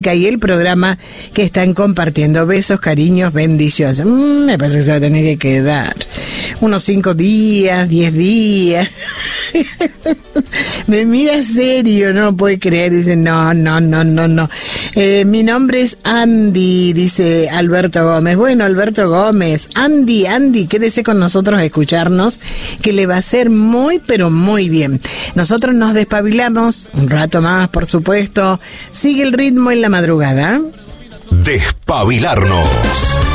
música y el programa que están compartiendo. Besos, cariños, bendiciones. Me parece que se va a tener que quedar unos 5 días, 10 días. Me mira serio, no lo puede creer. Dice, no. Mi nombre es Andy, dice Alberto Gómez. Bueno, Alberto Gómez, Andy, quédese con nosotros a escucharnos, que le va a hacer muy, pero muy bien. Nosotros nos despabilamos un rato más, por supuesto. Sigue el ritmo en la madrugada. Despabilarnos.